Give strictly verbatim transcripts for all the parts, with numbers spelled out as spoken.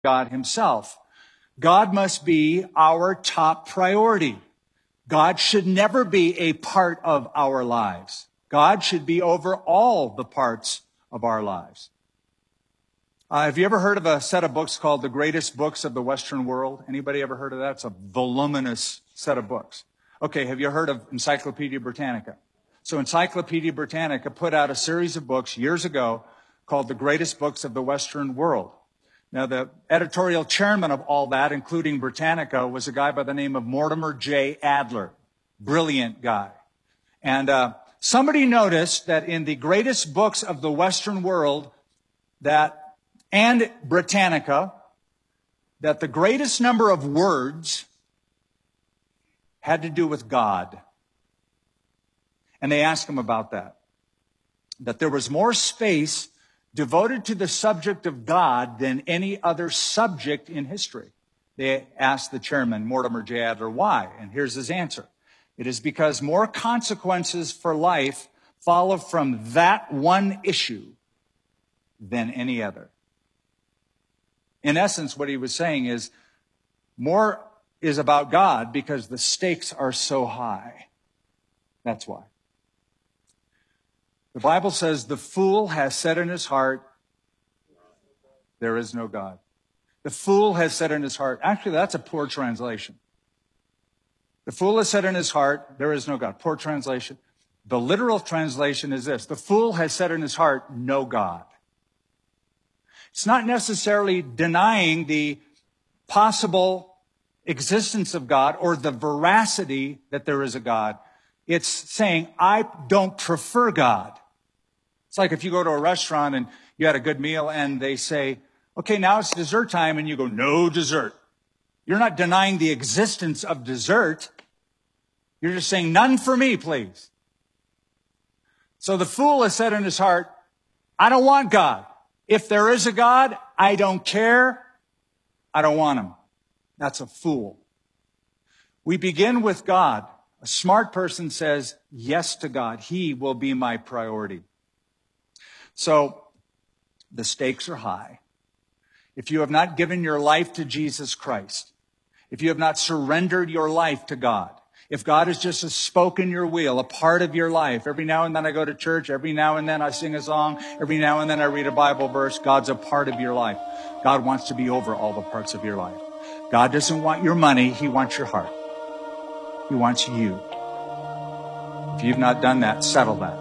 God himself. God must be our top priority. God should never be a part of our lives. God should be over all the parts of our lives. Uh, have you ever heard of a set of books called The Greatest Books of the Western World? Anybody ever heard of that? It's a voluminous set of books. Okay, have you heard of Encyclopedia Britannica? So Encyclopedia Britannica put out a series of books years ago called The Greatest Books of the Western World. Now, the editorial chairman of all that, including Britannica, was a guy by the name of Mortimer J. Adler. Brilliant guy. And uh, somebody noticed that in the greatest books of the Western world, that and Britannica, that the greatest number of words had to do with God. And they asked him about that. That there was more space devoted to the subject of God than any other subject in history. They asked the chairman, Mortimer J. Adler, why? And here's his answer. It is because more consequences for life follow from that one issue than any other. In essence, what he was saying is more is about God because the stakes are so high. That's why. The Bible says the fool has said in his heart, there is no God. The fool has said in his heart. Actually, that's a poor translation. The fool has said in his heart, there is no God. Poor translation. The literal translation is this. The fool has said in his heart, no God. It's not necessarily denying the possible existence of God or the veracity that there is a God. It's saying, I don't prefer God. It's like if you go to a restaurant and you had a good meal and they say, okay, now it's dessert time, and you go, no dessert. You're not denying the existence of dessert. You're just saying, none for me, please. So the fool has said in his heart, I don't want God. If there is a God, I don't care. I don't want him. That's a fool. We begin with God. A smart person says yes to God. He will be my priority. So the stakes are high. If you have not given your life to Jesus Christ, if you have not surrendered your life to God, if God is just a spoke in your wheel, a part of your life, every now and then I go to church, every now and then I sing a song, every now and then I read a Bible verse, God's a part of your life. God wants to be over all the parts of your life. God doesn't want your money, he wants your heart. He wants you. If you've not done that, settle that.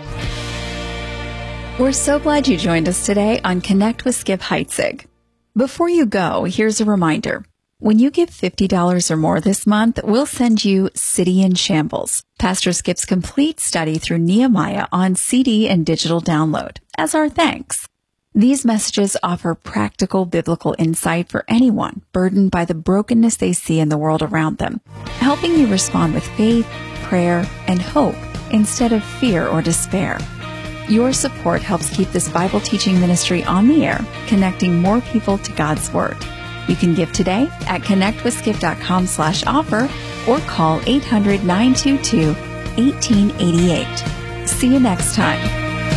We're so glad you joined us today on Connect with Skip Heitzig. Before you go, here's a reminder. When you give fifty dollars or more this month, we'll send you City in Shambles, Pastor Skip's complete study through Nehemiah on C D and digital download, as our thanks. These messages offer practical biblical insight for anyone burdened by the brokenness they see in the world around them, helping you respond with faith, prayer, and hope instead of fear or despair. Your support helps keep this Bible teaching ministry on the air, connecting more people to God's Word. You can give today at connectwithskip.com slash offer or call eight hundred, nine two two, one eight eight eight. See you next time.